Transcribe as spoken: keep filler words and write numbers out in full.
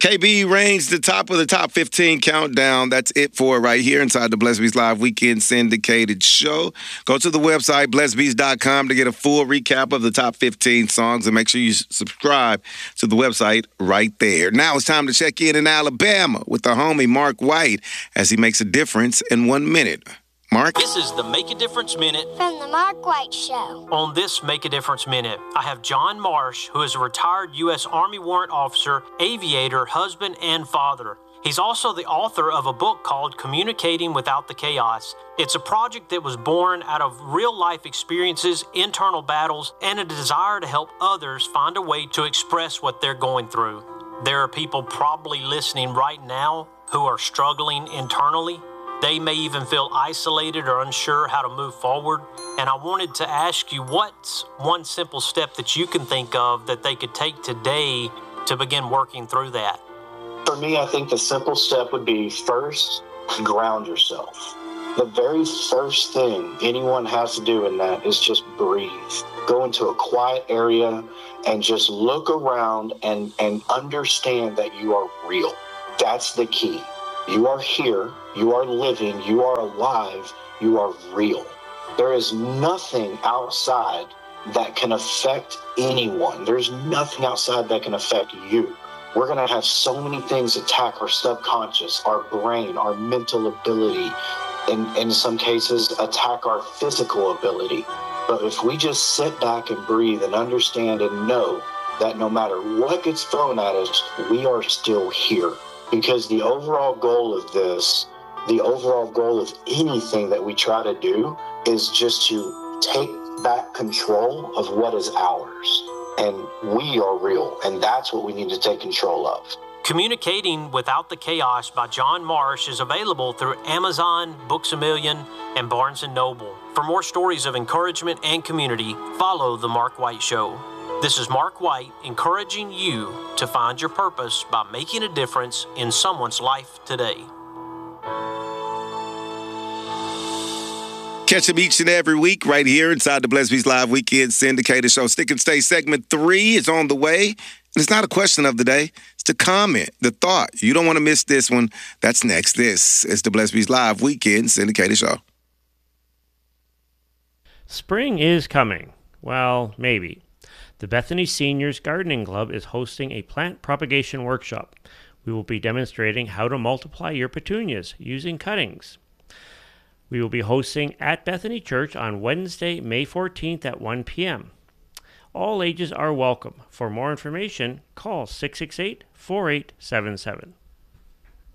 K B reigns the top of the top fifteen countdown. That's it for right here inside the Blessed Bees Live Weekend Syndicated Show. Go to the website, blessed bees dot com, to get a full recap of the top fifteen songs, and make sure you subscribe to the website right there. Now it's time to check in in Alabama with the homie Mark White as he makes a difference in one minute. Mark? This is the Make a Difference Minute from the Mark White Show. On this Make a Difference Minute, I have John Marsh, who is a retired U S Army warrant officer, aviator, husband, and father. He's also the author of a book called Communicating Without the Chaos. It's a project that was born out of real-life experiences, internal battles, and a desire to help others find a way to express what they're going through. There are people probably listening right now who are struggling internally. They may even feel isolated or unsure how to move forward. And I wanted to ask you, what's one simple step that you can think of that they could take today to begin working through that? For me, I think the simple step would be first, ground yourself. The very first thing anyone has to do in that is just breathe. Go into a quiet area and just look around and, and understand that you are real. That's the key. You are here, you are living, you are alive, you are real. There is nothing outside that can affect anyone. There's nothing outside that can affect you. We're going to have so many things attack our subconscious, our brain, our mental ability, and in some cases attack our physical ability. But if we just sit back and breathe and understand and know that no matter what gets thrown at us, we are still here. Because the overall goal of this, the overall goal of anything that we try to do is just to take back control of what is ours. And we are real, and that's what we need to take control of. Communicating Without the Chaos by John Marsh is available through Amazon, Books A Million, and Barnes and Noble. For more stories of encouragement and community, follow The Mark White Show. This is Mark White encouraging you to find your purpose by making a difference in someone's life today. Catch them each and every week right here inside the Blessed Bees Live Weekend Syndicated Show. Stick and Stay segment three is on the way. And it's not a question of the day. It's the comment, the thought. You don't want to miss this one. That's next. This is the Blessed Bees Live Weekend Syndicated Show. Spring is coming. Well, maybe. The Bethany Seniors Gardening Club is hosting a plant propagation workshop. We will be demonstrating how to multiply your petunias using cuttings. We will be hosting at Bethany Church on Wednesday, May fourteenth at one p.m. All ages are welcome. For more information, call six six eight, four eight seven seven.